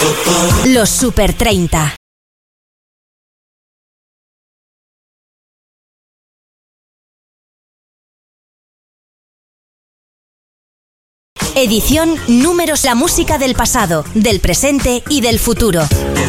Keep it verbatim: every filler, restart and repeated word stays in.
Los Super treinta. Edición Números, la música del pasado, del presente y del futuro.